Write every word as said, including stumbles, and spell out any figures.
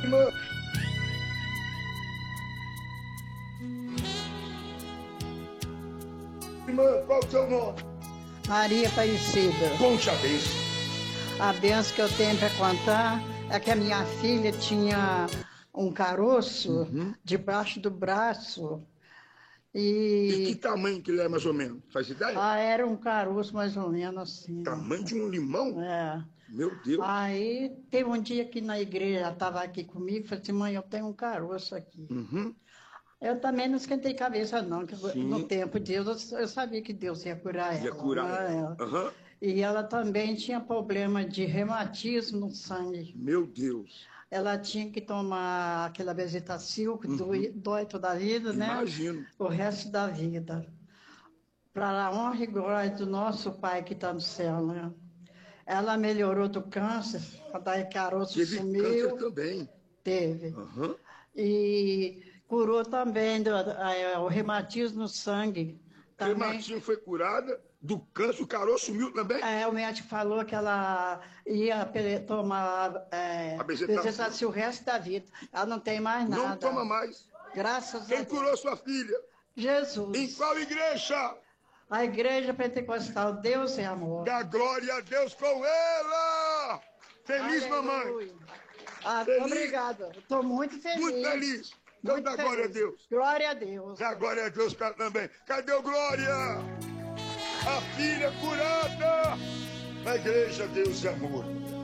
Irmã, irmã, qual o seu nome? Maria Aparecida. Conte a bênção. A benção que eu tenho para contar é que a minha filha tinha um caroço Uhum. debaixo do braço. E que E tamanho que ele é, mais ou menos? Faz ideia? ah, era um caroço mais ou menos assim. Tamanho de um limão? É. Meu Deus. Aí teve um dia que na igreja, ela estava aqui comigo, falei assim, mãe, eu tenho um caroço aqui. Uhum. Eu também não esquentei cabeça, não, que Sim. no tempo de Deus eu, eu sabia que Deus ia curar Ia ela. curar né? ela. Uhum. E ela também tinha problema de reumatismo no sangue. Meu Deus. Ela tinha que tomar aquela Bezetacil, que Uhum. dói, dói toda a vida, né? Imagino. O resto da vida. Para a honra e glória do nosso Pai que está no céu, né? Ela melhorou do câncer, daí caroço Teve câncer sumiu, também. teve. Uhum. E curou também do, é, o reumatismo no sangue. Também, Reumatismo foi curada, do câncer, o caroço sumiu também. é, o médico falou que ela ia pe- tomar é, A Bezetacil. Bezetacil o resto da vida. Ela não tem mais nada. Não toma mais. Graças a Quem Deus. curou sua filha? Jesus. Em qual igreja? A igreja pentecostal, Deus é amor. Dá glória a Deus com ela! Feliz, Aleluia. mamãe! Ah, Feliz? obrigada. Estou muito feliz. Muito feliz! Então Muito dá glória a feliz. Deus! Glória a Deus. Dá glória a Deus pra também! Cadê o glória? A filha curada! Na igreja, Deus é amor!